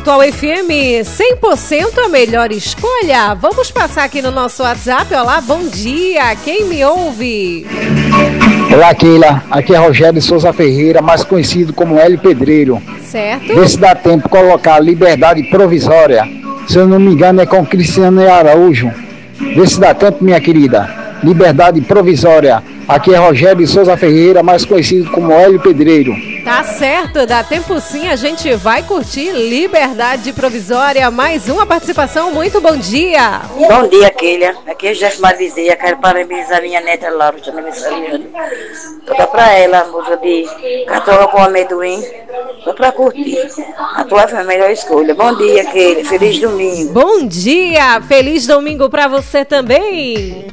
Atual FM 100% a melhor escolha. Vamos passar aqui no nosso WhatsApp. Olá, bom dia. Quem me ouve? Olá, Keila. Aqui é Rogério Souza Ferreira, mais conhecido como Hélio Pedreiro. Certo. Vê se dá tempo de colocar liberdade provisória. Se eu não me engano é com Cristiano Araújo. Vê se dá tempo, minha querida. Liberdade provisória. Aqui é Rogério Souza Ferreira, mais conhecido como Hélio Pedreiro. Tá certo, dá tempo sim, a gente vai curtir Liberdade Provisória. Mais uma participação, muito bom dia. Bom dia, Keila. Aqui é Jeff Marizeia, quero parabenizar minha neta Laura, de aniversariando. Toca pra ela a música de Cartola com Amendoim, só pra curtir. A tua foi a melhor escolha. Bom dia, Keila, feliz domingo. Bom dia, feliz domingo pra você também.